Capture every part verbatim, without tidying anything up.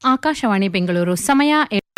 ಆಕಾಶವಾಣಿ ಬೆಂಗಳೂರು. ಸಮಯ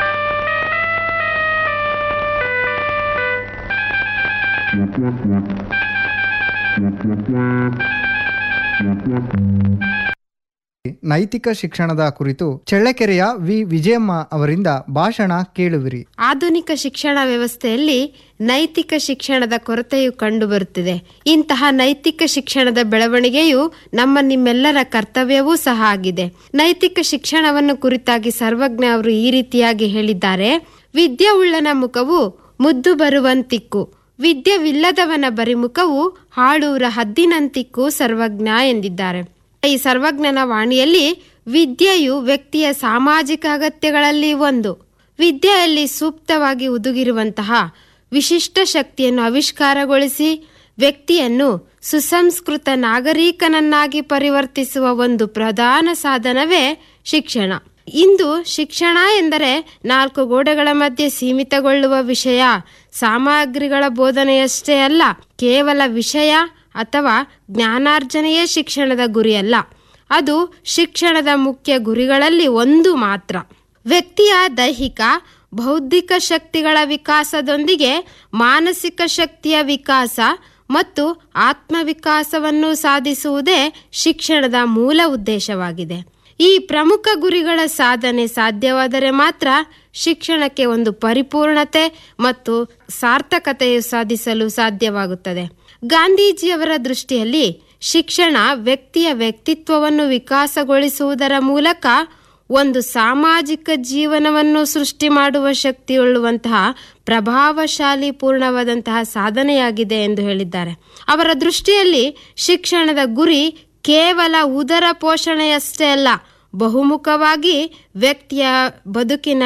ನೈತಿಕ ಶಿಕ್ಷಣದ ಕುರಿತು ಚಳ್ಳಕೆರೆಯ ವಿ ವಿಜಯಮ್ಮ ಅವರಿಂದ ಭಾಷಣ ಕೇಳುವಿರಿ. ಆಧುನಿಕ ಶಿಕ್ಷಣ ವ್ಯವಸ್ಥೆಯಲ್ಲಿ ನೈತಿಕ ಶಿಕ್ಷಣದ ಕೊರತೆಯು ಕಂಡುಬರುತ್ತಿದೆ. ಇಂತಹ ನೈತಿಕ ಶಿಕ್ಷಣದ ಬೆಳವಣಿಗೆಯು ನಮ್ಮ ನಿಮ್ಮೆಲ್ಲರ ಕರ್ತವ್ಯವೂ ಸಹ ಆಗಿದೆ. ನೈತಿಕ ಶಿಕ್ಷಣವನ್ನು ಕುರಿತಾಗಿ ಸರ್ವಜ್ಞ ಅವರು ಈ ರೀತಿಯಾಗಿ ಹೇಳಿದ್ದಾರೆ: ವಿದ್ಯೆ ಉಳ್ಳನ ಮುಖವು ಮುದ್ದು ಬರುವಂತಿಕ್ಕು, ವಿದ್ಯವಿಲ್ಲದವನ ಬರಿಮುಖವು ಹಾಳೂರ ಹದ್ದಿನಂತಿಕ್ಕು ಸರ್ವಜ್ಞ ಎಂದಿದ್ದಾರೆ. ಈ ಸರ್ವಜ್ಞನ ವಾಣಿಯಲ್ಲಿ ವಿದ್ಯೆಯು ವ್ಯಕ್ತಿಯ ಸಾಮಾಜಿಕ ಅಗತ್ಯಗಳಲ್ಲಿ ಒಂದು. ವಿದ್ಯೆಯಲ್ಲಿ ಸೂಕ್ತವಾಗಿ ಹುದುಗಿರುವಂತಹ ವಿಶಿಷ್ಟ ಶಕ್ತಿಯನ್ನು ಆವಿಷ್ಕಾರಗೊಳಿಸಿ ವ್ಯಕ್ತಿಯನ್ನು ಸುಸಂಸ್ಕೃತ ನಾಗರಿಕನನ್ನಾಗಿ ಪರಿವರ್ತಿಸುವ ಒಂದು ಪ್ರಧಾನ ಸಾಧನವೇ ಶಿಕ್ಷಣ. ಇಂದು ಶಿಕ್ಷಣ ಎಂದರೆ ನಾಲ್ಕು ಗೋಡೆಗಳ ಮಧ್ಯೆ ಸೀಮಿತಗೊಳ್ಳುವ ವಿಷಯ ಸಾಮಗ್ರಿಗಳ ಬೋಧನೆಯಷ್ಟೇ ಅಲ್ಲ, ಕೇವಲ ವಿಷಯ ಅಥವಾ ಜ್ಞಾನಾರ್ಜನೆಯೇ ಶಿಕ್ಷಣದ ಗುರಿಯಲ್ಲ. ಅದು ಶಿಕ್ಷಣದ ಮುಖ್ಯ ಗುರಿಗಳಲ್ಲಿ ಒಂದು ಮಾತ್ರ. ವ್ಯಕ್ತಿಯ ದೈಹಿಕ ಬೌದ್ಧಿಕ ಶಕ್ತಿಗಳ ವಿಕಾಸದೊಂದಿಗೆ ಮಾನಸಿಕ ಶಕ್ತಿಯ ವಿಕಾಸ ಮತ್ತು ಆತ್ಮವಿಕಾಸವನ್ನು ಸಾಧಿಸುವುದೇ ಶಿಕ್ಷಣದ ಮೂಲ ಉದ್ದೇಶವಾಗಿದೆ. ಈ ಪ್ರಮುಖ ಗುರಿಗಳ ಸಾಧನೆ ಸಾಧ್ಯವಾದರೆ ಮಾತ್ರ ಶಿಕ್ಷಣಕ್ಕೆ ಒಂದು ಪರಿಪೂರ್ಣತೆ ಮತ್ತು ಸಾರ್ಥಕತೆಯು ಸಾಧಿಸಲು ಸಾಧ್ಯವಾಗುತ್ತದೆ. ಗಾಂಧೀಜಿಯವರ ದೃಷ್ಟಿಯಲ್ಲಿ ಶಿಕ್ಷಣ ವ್ಯಕ್ತಿಯ ವ್ಯಕ್ತಿತ್ವವನ್ನು ವಿಕಾಸಗೊಳಿಸುವುದರ ಮೂಲಕ ಒಂದು ಸಾಮಾಜಿಕ ಜೀವನವನ್ನು ಸೃಷ್ಟಿ ಮಾಡುವ ಶಕ್ತಿಯುಳ್ಳುವಂತಹ ಪ್ರಭಾವಶಾಲಿ ಪೂರ್ಣವಾದಂತಹ ಸಾಧನೆಯಾಗಿದೆ ಎಂದು ಹೇಳಿದ್ದಾರೆ. ಅವರ ದೃಷ್ಟಿಯಲ್ಲಿ ಶಿಕ್ಷಣದ ಗುರಿ ಕೇವಲ ಉದರ ಪೋಷಣೆಯಷ್ಟೇ ಅಲ್ಲ, ಬಹುಮುಖವಾಗಿ ವ್ಯಕ್ತಿಯ ಬದುಕಿನ